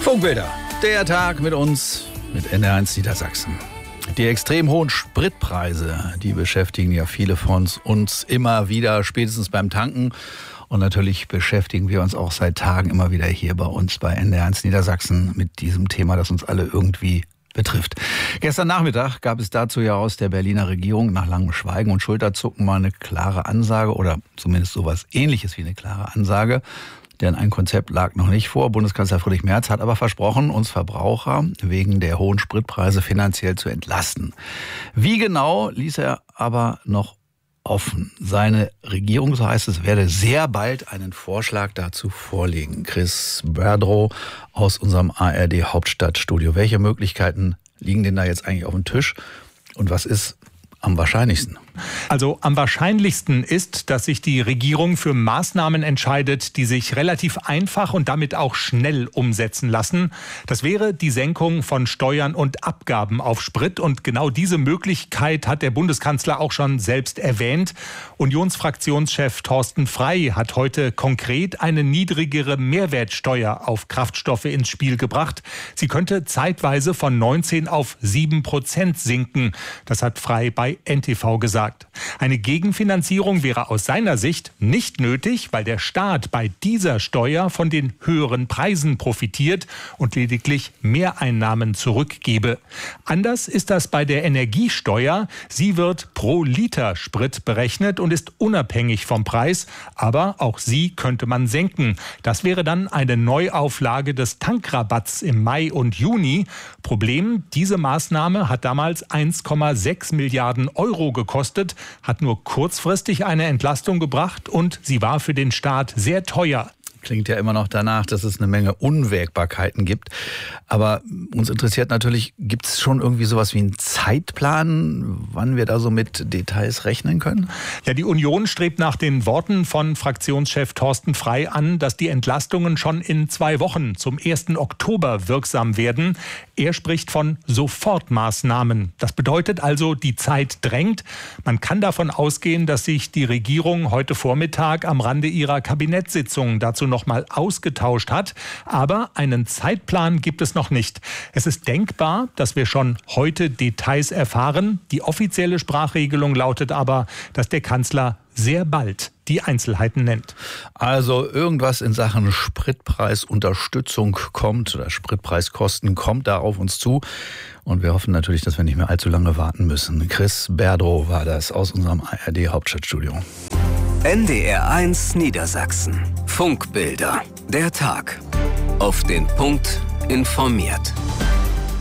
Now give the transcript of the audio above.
Funkbilder, der Tag mit uns, mit NDR1 Niedersachsen. Die extrem hohen Spritpreise, die beschäftigen ja viele von uns immer wieder, spätestens beim Tanken. Und natürlich beschäftigen wir uns auch seit Tagen immer wieder hier bei uns bei NDR1 Niedersachsen mit diesem Thema, das uns alle irgendwie betrifft. Gestern Nachmittag gab es dazu ja aus der Berliner Regierung nach langem Schweigen und Schulterzucken mal eine klare Ansage oder zumindest sowas Ähnliches wie eine klare Ansage. Denn ein Konzept lag noch nicht vor. Bundeskanzler Friedrich Merz hat aber versprochen, uns Verbraucher wegen der hohen Spritpreise finanziell zu entlasten. Wie genau, ließ er aber noch offen. Seine Regierung, so heißt es, werde sehr bald einen Vorschlag dazu vorlegen. Chris Berdrow aus unserem ARD Hauptstadtstudio. Welche Möglichkeiten liegen denn da jetzt eigentlich auf dem Tisch? Und was ist am wahrscheinlichsten? Also am wahrscheinlichsten ist, dass sich die Regierung für Maßnahmen entscheidet, die sich relativ einfach und damit auch schnell umsetzen lassen. Das wäre die Senkung von Steuern und Abgaben auf Sprit. Und genau diese Möglichkeit hat der Bundeskanzler auch schon selbst erwähnt. Unionsfraktionschef Thorsten Frey hat heute konkret eine niedrigere Mehrwertsteuer auf Kraftstoffe ins Spiel gebracht. Sie könnte zeitweise von 19 auf 7% sinken. Das hat Frey bei NTV gesagt. Eine Gegenfinanzierung wäre aus seiner Sicht nicht nötig, weil der Staat bei dieser Steuer von den höheren Preisen profitiert und lediglich Mehreinnahmen zurückgebe. Anders ist das bei der Energiesteuer. Sie wird pro Liter Sprit berechnet und ist unabhängig vom Preis. Aber auch sie könnte man senken. Das wäre dann eine Neuauflage des Tankrabatts im Mai und Juni. Problem, diese Maßnahme hat damals 1,6 Milliarden Euro gekostet, hat nur kurzfristig eine Entlastung gebracht und sie war für den Staat sehr teuer. Klingt ja immer noch danach, dass es eine Menge Unwägbarkeiten gibt. Aber uns interessiert natürlich, gibt es schon irgendwie sowas wie einen Zeitplan, wann wir da so mit Details rechnen können? Ja, die Union strebt nach den Worten von Fraktionschef Thorsten Frey an, dass die Entlastungen schon in 2 Wochen zum 1. Oktober wirksam werden. Er spricht von Sofortmaßnahmen. Das bedeutet also, die Zeit drängt. Man kann davon ausgehen, dass sich die Regierung heute Vormittag am Rande ihrer Kabinettssitzung dazu noch mal ausgetauscht hat. Aber einen Zeitplan gibt es noch nicht. Es ist denkbar, dass wir schon heute Details erfahren. Die offizielle Sprachregelung lautet aber, dass der Kanzler sehr bald die Einzelheiten nennt. Also irgendwas in Sachen Spritpreisunterstützung kommt oder Spritpreiskosten kommt da auf uns zu. Und wir hoffen natürlich, dass wir nicht mehr allzu lange warten müssen. Chris Berdrow war das aus unserem ARD Hauptstadtstudio. NDR1 Niedersachsen. Funkbilder. Der Tag. Auf den Punkt informiert.